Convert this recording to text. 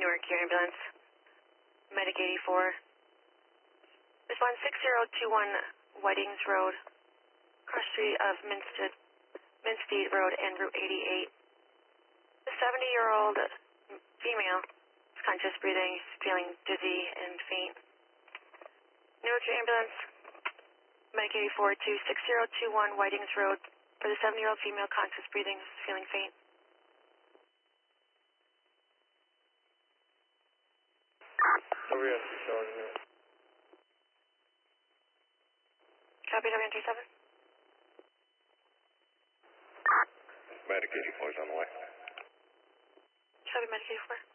Newark Care Ambulance, Medic 84. Respond 6021 Whitings Road, cross street of Minstead Road and Route 88. The 70-year-old female is conscious, breathing, feeling dizzy and faint. Newark Care Ambulance, Medic 84 to 6021 Whitings Road for the 70-year-old female, conscious, breathing, feeling faint. Over here, 6 hours a minute. Copy, W entry 7. Medic 84 is on the way. Copy, Medic 84.